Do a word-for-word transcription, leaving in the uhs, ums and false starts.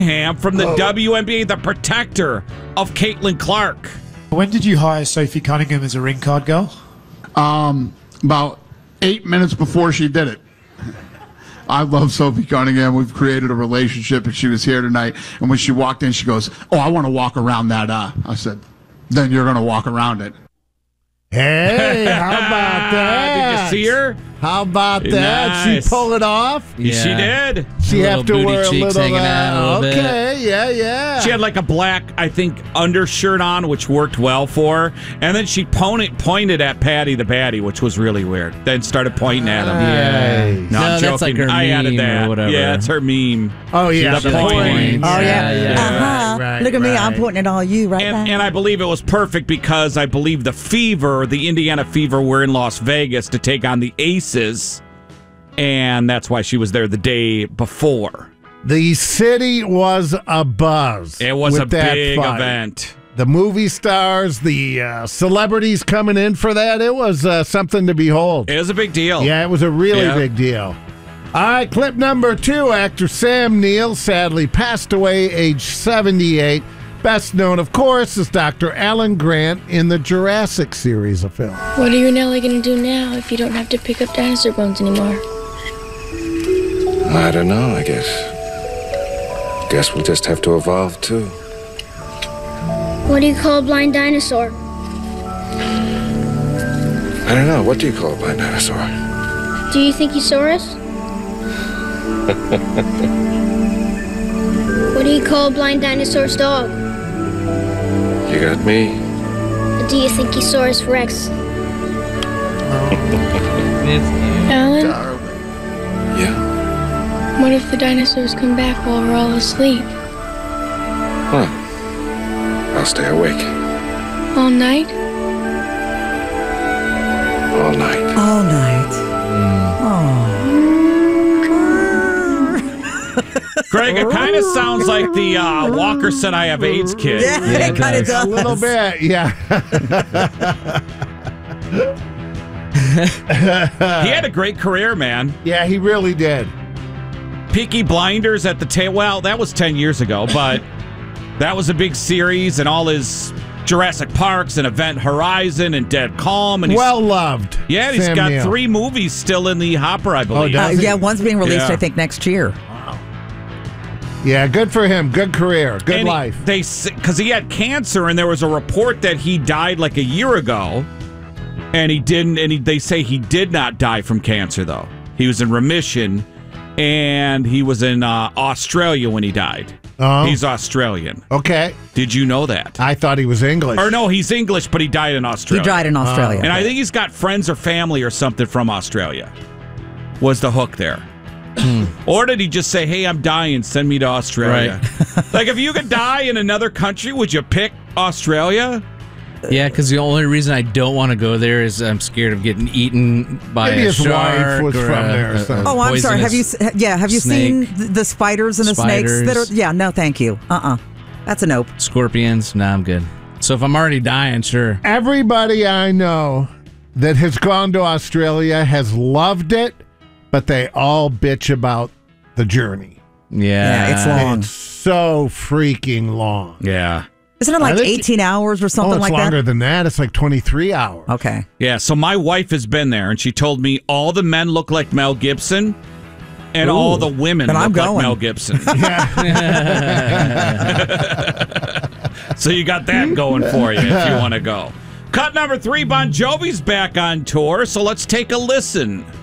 Cunningham from the Oh. W N B A, the protector of Caitlin Clark. When did you hire Sophie Cunningham as a ring card girl? Um, about eight minutes before she did it. I love Sophie Cunningham. We've created a relationship, and she was here tonight. And when she walked in, she goes, "Oh, I want to walk around that." Uh. I said, "Then you're going to walk around it." Hey, how about that? Did you see her? How about that? Nice. She pull it off? Yeah. She did. She have to booty wear a cheeks little, hanging out a uh, little bit. okay, yeah, yeah. She had like a black, I think, undershirt on, which worked well for her. And then she pointed, pointed at Patty the Baddie, which was really weird. Then started pointing at him. Nice. No, No, I'm that's joking. like her I added meme or that. whatever. Yeah, it's her meme. Oh, yeah. The the pointing. pointing. Oh, yeah. Yeah, yeah. Uh-huh. Right, right, Look at me. right. I'm pointing at all you right And, now. and I believe it was perfect because I believe the Fever, the Indiana Fever, were in Las Vegas to take on the Aces. And that's why she was there the day before. The city was abuzz. It was with a that big fight. event. The movie stars, the uh, celebrities coming in for that, it was uh, something to behold. It was a big deal. Yeah, it was a really Yeah. big deal. All right, clip number two. Actor Sam Neill sadly passed away, age seventy-eight. Best known, of course, as Doctor Alan Grant in the Jurassic series of films. What are you and Ellie gonna do now if you don't have to pick up dinosaur bones anymore? I don't know, I guess. Guess we'll just have to evolve, too. What do you call a blind dinosaur? I don't know. What do you call a blind dinosaur? Do you think he saw us? What do you call a blind dinosaur's dog? You got me. Do you think he saw us Rex? Alan, Yeah? what if the dinosaurs come back while we're all asleep? Well, I'll stay awake All night? all night. all night. Greg, it kind of sounds like the uh, Walker said I have AIDS kid. Yeah, Yeah, it kind of does. does. A little bit, yeah. He had a great career, man. Yeah, he really did. Peaky Blinders at the tail. Well, that was ten years ago, but that was a big series, and all his Jurassic Parks and Event Horizon and Dead Calm. And he's, Well loved. yeah, and he's Sam got Neill. three movies still in the hopper, I believe. does Uh, he? yeah, one's being released, Yeah. I think, next year. Yeah, good for him. Good career. Good And he- life. They because he had cancer, and there was a report that he died like a year ago, and he didn't. And he, they say he did not die from cancer, though. He was in remission, and he was in uh, Australia when he died. Oh. He's Australian. Okay. Did you know that? I thought he was English. Or no, he's English, but he died in He Australia. died in Australia. And I think he's got friends or family or something from Australia. Was the hook there? Or did he just say, "Hey, I'm dying. Send me to Australia"? Like, if you could die in another country, would you pick Australia? Yeah, because the only reason I don't want to go there is I'm scared of getting eaten by Maybe a his wife shark was or from a- there or a- a something. Oh, I'm sorry. Have you? poisonous Yeah, have you snake. seen the, the spiders and the snakes that are? Spiders. Yeah, no, thank you. Uh, uh that's a nope. Scorpions? Nah, I'm good. So if I'm already dying, sure. Everybody I know that has gone to Australia has loved it, but they all bitch about the journey. Yeah, Yeah, it's long. It's so freaking long. Yeah. Isn't it like I think- eighteen hours or something oh, it's like longer that? than that. It's like twenty-three hours. Okay. Yeah, so my wife has been there, and she told me all the men look like Mel Gibson, and Ooh. all the women Then look I'm like going. Mel Gibson. So you got that going for you if you want to go. Cut number three, Bon Jovi's back on tour, so let's take a listen.